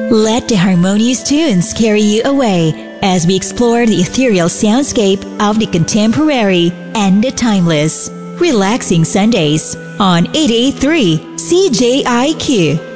Let the harmonious tunes carry you away as we explore the ethereal soundscape of the contemporary and the timeless. Relaxing Sundays on 883 CJIQ.